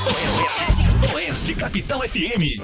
Oeste Capital FM.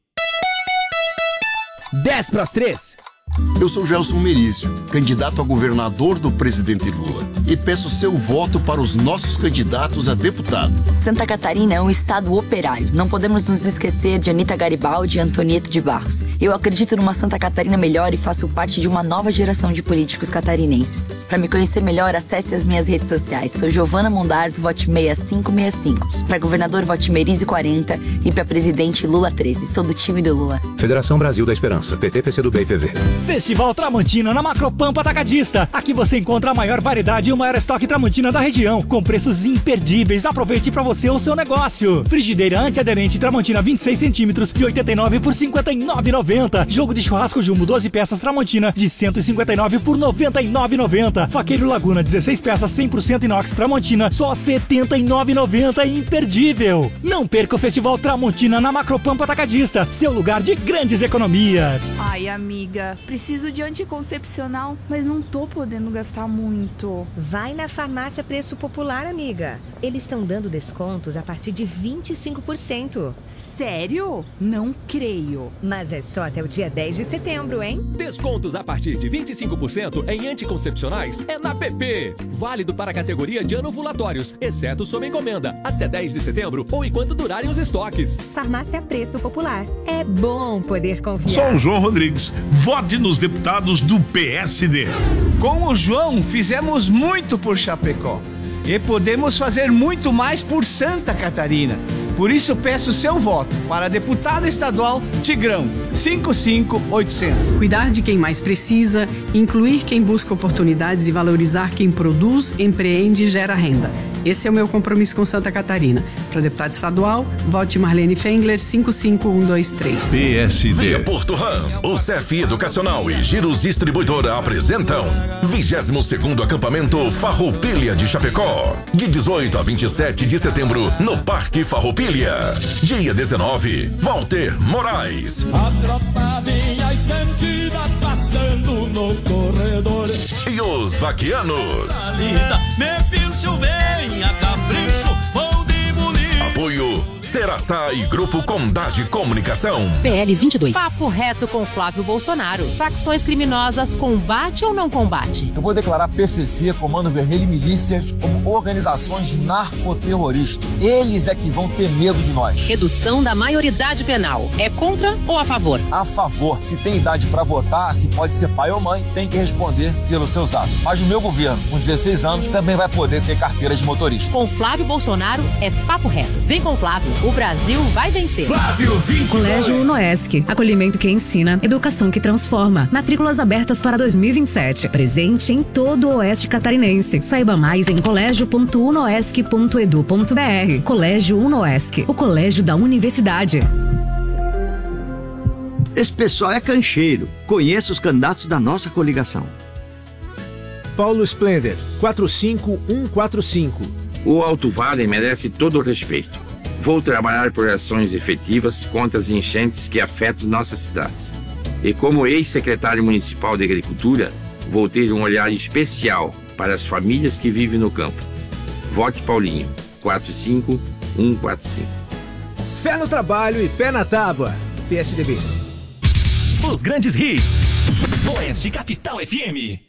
2:10. Eu sou Gelson Merizio, candidato a governador do presidente Lula, e peço seu voto para os nossos candidatos a deputado. Santa Catarina é um estado operário. Não podemos nos esquecer de Anita Garibaldi e Antonieta de Barros. Eu acredito numa Santa Catarina melhor e faço parte de uma nova geração de políticos catarinenses. Para me conhecer melhor, acesse as minhas redes sociais. Sou Giovana Mondardo, vote 6565. Para governador, vote Merizio 40 e para presidente, Lula 13. Sou do time do Lula. Federação Brasil da Esperança, PT, PCdoB e PV. Festival Tramontina na Macropampa Atacadista. Aqui você encontra a maior variedade e o maior estoque Tramontina da região, com preços imperdíveis. Aproveite para você o seu negócio. Frigideira antiaderente Tramontina 26 centímetros de 89 por 59,90. Jogo de churrasco Jumbo 12 peças Tramontina de 159 por 99,90. Faqueiro Laguna 16 peças 100% inox Tramontina só 79,90. Imperdível. Não perca o Festival Tramontina na Macropampa Atacadista, seu lugar de grandes economias. Ai, amiga, preciso de anticoncepcional, mas não tô podendo gastar muito. Vai na Farmácia Preço Popular, amiga. Eles estão dando descontos a partir de 25%. Sério? Não creio. Mas é só até o dia 10 de setembro, hein? Descontos a partir de 25% em anticoncepcionais é na PP. Válido para a categoria de anovulatórios, exceto sob encomenda, até 10 de setembro ou enquanto durarem os estoques. Farmácia Preço Popular. É bom poder confiar. Sou o João Rodrigues. Vote nos deputados do PSD. Com o João, fizemos muito por Chapecó. E podemos fazer muito mais por Santa Catarina. Por isso peço seu voto para deputado estadual Tigrão 55800. Cuidar de quem mais precisa, incluir quem busca oportunidades e valorizar quem produz, empreende e gera renda. Esse é o meu compromisso com Santa Catarina. Para deputado estadual, vote Marlene Fengler 55123. PSD. Via Porto Ram, o CFI Educacional e Giros Distribuidora apresentam 22º acampamento Farroupilha de Chapecó, de 18 a 27 de setembro no Parque Farroupilha. Dia 19, Walter Moraes. A tropa vinha estendida passando no corredor. E os vaquianos. Me pilcho bem a capricho, vou demolir. Apoio Ceraçá e Grupo Condade Comunicação. PL 22. Papo reto com Flávio Bolsonaro. Facções criminosas, combate ou não combate? Eu vou declarar PCC, Comando Vermelho e milícias como organizações narcoterroristas. Eles é que vão ter medo de nós. Redução da maioridade penal. É contra ou a favor? A favor. Se tem idade para votar, se pode ser pai ou mãe, tem que responder pelos seus atos. Mas o meu governo, com 16 anos, também vai poder ter carteira de motorista. Com Flávio Bolsonaro é papo reto. Vem com Flávio. O Brasil vai vencer. Flávio 22. Colégio UNOESC. Acolhimento que ensina, educação que transforma. Matrículas abertas para 2027. Presente em todo o Oeste Catarinense. Saiba mais em colégio.unoesc.edu.br. Colégio UNOESC. O colégio da universidade. Esse pessoal é cancheiro. Conheça os candidatos da nossa coligação. Paulo Splender, 45145. O Alto Vale merece todo o respeito. Vou trabalhar por ações efetivas contra as enchentes que afetam nossas cidades. E como ex-secretário municipal de Agricultura, vou ter um olhar especial para as famílias que vivem no campo. Vote Paulinho, 45145. Fé no trabalho e pé na tábua. PSDB. Os grandes hits. Oeste Capital FM.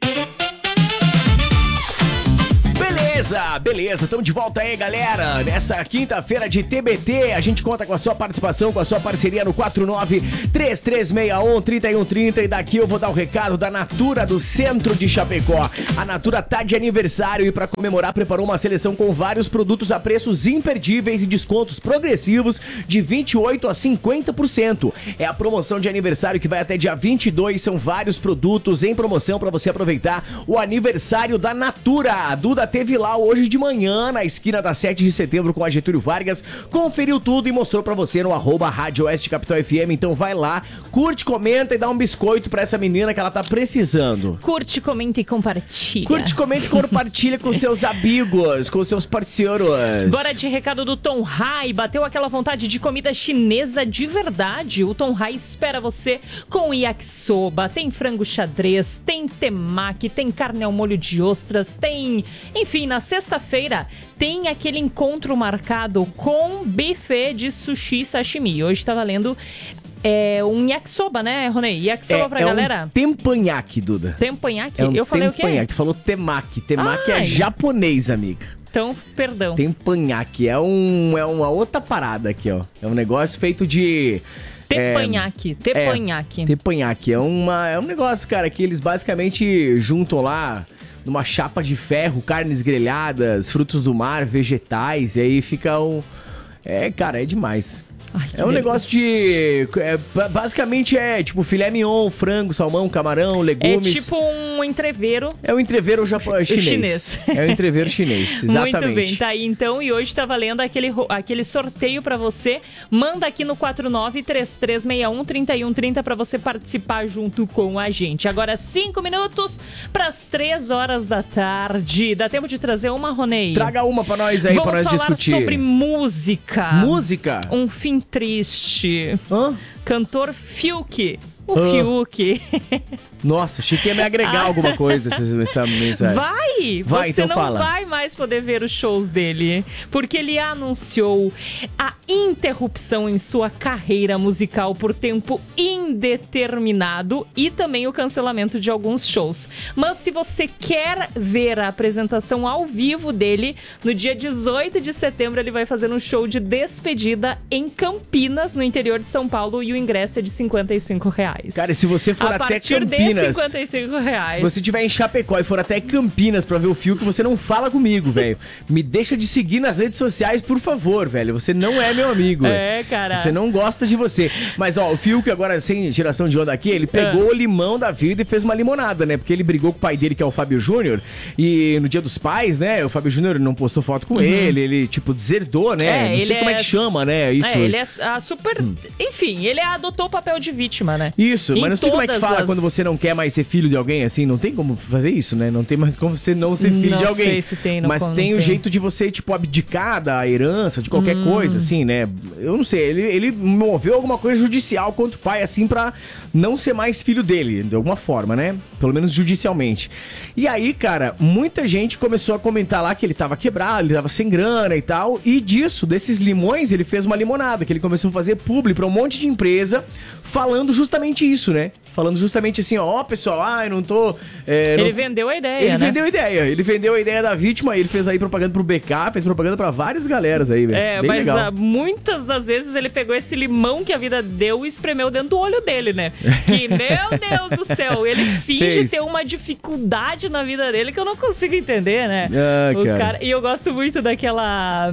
Beleza, estamos de volta aí, galera. Nessa quinta-feira de TBT, a gente conta com a sua participação, com a sua parceria no 49-3361-3130. E daqui eu vou dar o recado da Natura do centro de Chapecó. A Natura tá de aniversário e para comemorar preparou uma seleção com vários produtos a preços imperdíveis e descontos progressivos de 28% a 50%. É a promoção de aniversário que vai até dia 22. São vários produtos em promoção para você aproveitar o aniversário da Natura. A Duda teve lá hoje de manhã, na esquina da 7 de setembro com a Getúlio Vargas, conferiu tudo e mostrou pra você no @Rádio Oeste Capital FM. Então vai lá, curte, comenta e dá um biscoito pra essa menina que ela tá precisando. Curte, comenta e compartilha. Curte, comenta e compartilha com seus amigos, com seus parceiros. Bora de recado do Tom Hai. Bateu aquela vontade de comida chinesa de verdade? O Tom Hai espera você com yakisoba, tem frango xadrez, tem temaki, tem carne ao molho de ostras, tem... Enfim, na na sexta-feira tem aquele encontro marcado com buffet de sushi e sashimi. Hoje tá valendo um yakisoba, né, Ronei? Yakisoba pra galera? Um teppanyaki, Duda. Teppanyaki? Eu falei o quê? Tu falou temaki. Temaki é japonês, amiga. Então, perdão. Teppanyaki é uma outra parada aqui, ó. É um negócio feito de... Teppanyaki. Teppanyaki. É um negócio, cara, que eles basicamente juntam lá numa chapa de ferro, carnes grelhadas, frutos do mar, vegetais, e aí fica cara, é demais. Ai, é um negócio de... basicamente tipo filé mignon, frango, salmão, camarão, legumes. É tipo um entrevero. É um entrevero chinês. É um entrevero chinês, exatamente. Muito bem, tá aí então. E hoje tá valendo aquele sorteio pra você. Manda aqui no 4933613130 pra você participar junto com a gente. Agora 5 minutos pras 3 horas da tarde. Dá tempo de trazer uma, Ronei? Traga uma pra nós aí, pra nós discutir. Vamos falar sobre música. Música? Um fim triste. Cantor Fiuk. Fiuk. Nossa, achei que ia me agregar alguma coisa essa mensagem. Vai, você então não fala. Vai mais poder ver os shows dele, porque ele anunciou a interrupção em sua carreira musical por tempo indeterminado e também o cancelamento de alguns shows. Mas se você quer ver a apresentação ao vivo dele, no dia 18 de setembro ele vai fazer um show de despedida em Campinas, no interior de São Paulo, e o ingresso é de R$55. Cara, e se você for até Campinas... R$55. Se você estiver em Chapecó e for até Campinas pra ver o Fiuk, você não fala comigo, velho. Me deixa de seguir nas redes sociais, por favor, velho. Você não é meu amigo. Cara. Você não gosta de você. Mas, ó, o Fiuk agora, sem tiração de onda aqui, ele pegou o limão da vida e fez uma limonada, né? Porque ele brigou com o pai dele, que é o Fábio Júnior, e no Dia dos Pais, né, o Fábio Júnior não postou foto com ele, tipo, deserdou, né? Não sei como é que chama, né? Isso. Ele é super... Enfim, ele adotou o papel de vítima, né? Isso, mas não sei como é que fala quando você não quer mais ser filho de alguém, assim, não tem como fazer isso, né? Não tem mais como você não ser filho de alguém. Não sei se tem, mas tem o jeito de você, tipo, abdicar da herança, de qualquer coisa, assim, né? Eu não sei, ele moveu alguma coisa judicial contra o pai, assim, pra não ser mais filho dele, de alguma forma, né? Pelo menos judicialmente. E aí, cara, muita gente começou a comentar lá que ele tava quebrado, ele tava sem grana e tal, e desses limões, ele fez uma limonada, que ele começou a fazer publi pra um monte de empresa, falando justamente isso, né? Falando justamente assim, ó, pessoal, eu não tô... ele vendeu a ideia, Ele vendeu a ideia da vítima, ele fez aí propaganda pro BK, fez propaganda pra várias galeras aí, velho. Mas muitas das vezes ele pegou esse limão que a vida deu e espremeu dentro do olho dele, né? Que, meu Deus do céu, ele finge ter uma dificuldade na vida dele que eu não consigo entender, né? Cara, e eu gosto muito daquela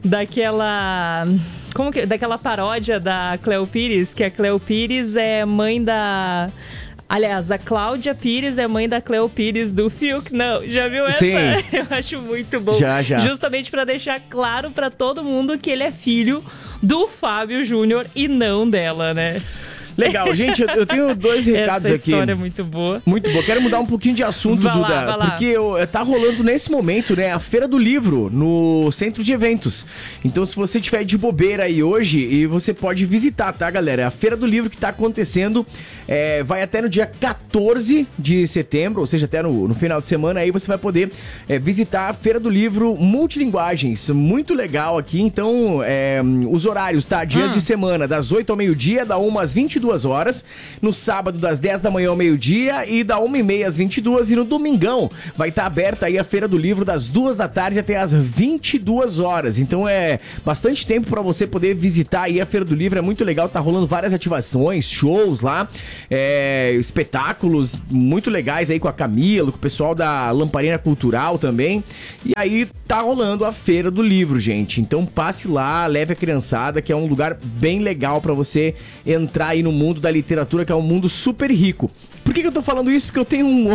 paródia da Cleo Pires, que a Cleo Pires é mãe da... Aliás, a Cláudia Pires é mãe da Cleo Pires do Fiuk. Não, já viu essa? Sim. Eu acho muito bom. Já. Justamente pra deixar claro pra todo mundo que ele é filho do Fábio Júnior e não dela, né? Legal, gente, eu tenho 2 recados aqui. Essa história é muito boa. Muito boa. Quero mudar um pouquinho de assunto, vai Duda. lá. Porque tá rolando nesse momento, né, a Feira do Livro no Centro de Eventos. Então, se você tiver de bobeira aí hoje, e você pode visitar, tá, galera? A Feira do Livro que tá acontecendo vai até no dia 14 de setembro, ou seja, até no final de semana, aí você vai poder visitar a Feira do Livro Multilinguagens. Muito legal aqui. Então, os horários, tá? Dias de semana, das 8 ao meio-dia, da 1 às 22 horas, no sábado das 10 da manhã ao meio-dia e da 1h30 às 22, e no domingão vai estar aberta aí a Feira do Livro das 2 da tarde até as 22 horas. Então é bastante tempo para você poder visitar aí a Feira do Livro, é muito legal, tá rolando várias ativações, shows lá, espetáculos muito legais aí com a Camila, com o pessoal da Lamparina Cultural também, e aí tá rolando a Feira do Livro, gente. Então passe lá, leve a criançada, que é um lugar bem legal para você entrar aí no mundo da literatura, que é um mundo super rico. Por que eu tô falando isso? Porque eu tenho uma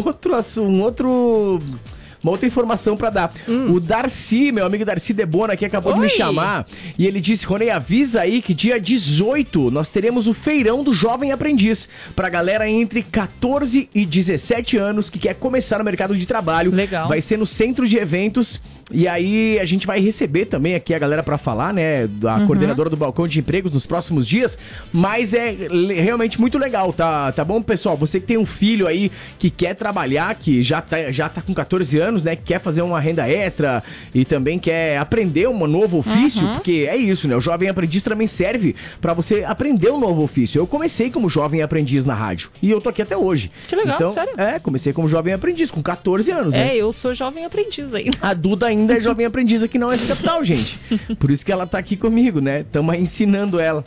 outra informação pra dar. O Darcy, meu amigo Darcy Debona, que acabou de me chamar, e ele disse: Ronei, avisa aí que dia 18 nós teremos o Feirão do Jovem Aprendiz, pra galera entre 14 e 17 anos que quer começar no mercado de trabalho. Legal. Vai ser no Centro de Eventos, E aí a gente vai receber também aqui a galera pra falar, né? A coordenadora do Balcão de Empregos nos próximos dias. Mas é realmente muito legal, tá bom, pessoal? Você que tem um filho aí que quer trabalhar, que já tá com 14 anos, né? Que quer fazer uma renda extra e também quer aprender um novo ofício, porque é isso, né? O Jovem Aprendiz também serve pra você aprender um novo ofício. Eu comecei como Jovem Aprendiz na rádio e eu tô aqui até hoje. Que legal, então, sério? Comecei como Jovem Aprendiz, com 14 anos, né? Eu sou Jovem Aprendiz ainda. A Duda ainda é Jovem Aprendiz aqui na Oeste Capital, gente. Por isso que ela tá aqui comigo, né? Estamos aí ensinando ela.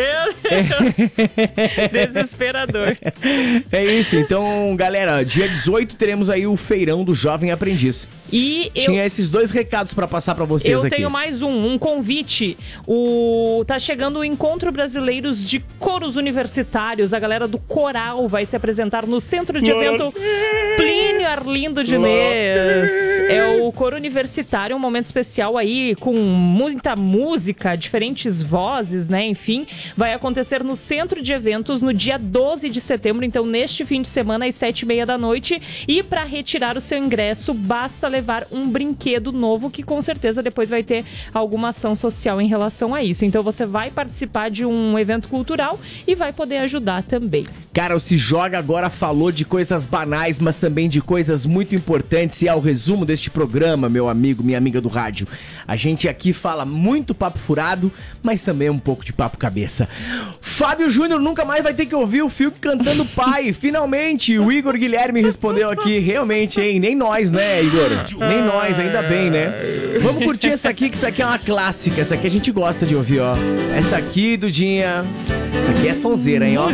Desesperador. É isso, então, galera, dia 18 teremos aí o feirão do Jovem Aprendiz. E tinha esses 2 recados pra passar pra vocês aqui. Eu tenho mais um convite. Tá chegando o Encontro Brasileiros de Coros Universitários. A galera do Coral vai se apresentar no Centro de Evento Plínio Arlindo Diniz. É o coro universitário, um momento especial aí com muita música, diferentes vozes, né? Enfim, vai acontecer no Centro de Eventos no dia 12 de setembro, então neste fim de semana às 7h30 da noite. E para retirar o seu ingresso, basta levar um brinquedo novo que com certeza depois vai ter alguma ação social em relação a isso. Então você vai participar de um evento cultural e vai poder ajudar também. Cara, o Se Joga agora falou de coisas banais, mas também de coisas muito importantes, e é o resumo deste programa, meu amigo, minha amiga do rádio. A gente aqui fala muito papo furado, mas também um pouco de papo cabeça. Fábio Júnior nunca mais vai ter que ouvir o Fiuk cantando Pai. Finalmente, o Igor Guilherme respondeu aqui. Realmente, hein? Nem nós, né, Igor? Nem nós, ainda bem, né? Vamos curtir essa aqui, que isso aqui é uma clássica. Essa aqui a gente gosta de ouvir, ó. Essa aqui, Dudinha. Essa aqui é sonzeira, hein, ó.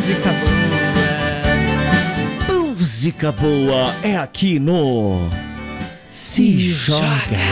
Música boa é aqui no Se Joga.